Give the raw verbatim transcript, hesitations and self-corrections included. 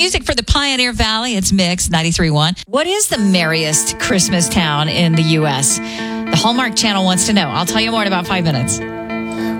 music for the Pioneer Valley. It's Mix ninety-three point one. What is the merriest Christmas town in the U S? The Hallmark Channel wants to know. I'll tell you more in about five minutes.